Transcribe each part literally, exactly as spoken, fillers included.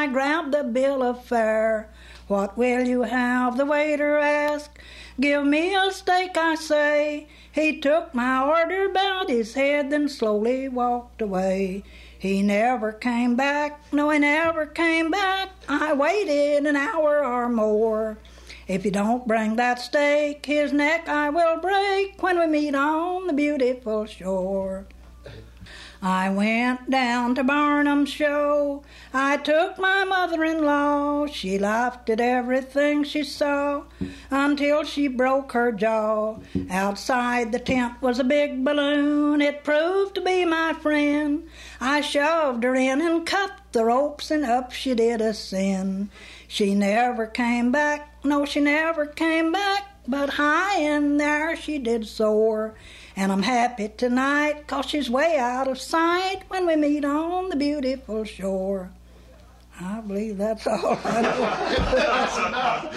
I grabbed the bill of fare. What will you have? The waiter asked. Give me a steak, I say. He took my order, bowed his head, then slowly walked away. He never came back, no, he never came back. I waited an hour or more. If you don't bring that steak, his neck I will break when we meet on the beautiful shore. I went down to Barnum's show. I took my mother-in-law. She laughed at everything she saw until she broke her jaw. Outside the tent was a big balloon. It proved to be my friend. I shoved her in and cut the ropes, and up she did ascend. She never came back, no, she never came back, but high in there she did soar. And I'm happy tonight, 'cause she's way out of sight when we meet on the beautiful shore. I believe that's all I know.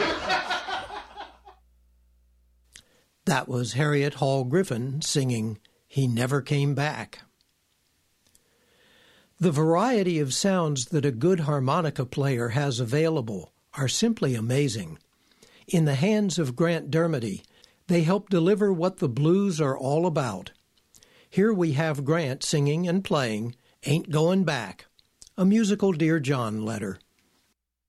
That was Harriet Hall Griffin singing He Never Came Back. The variety of sounds that a good harmonica player has available are simply amazing. In the hands of Grant Dermody, they help deliver what the blues are all about. Here we have Grant singing and playing Ain't Going Back, a musical Dear John letter.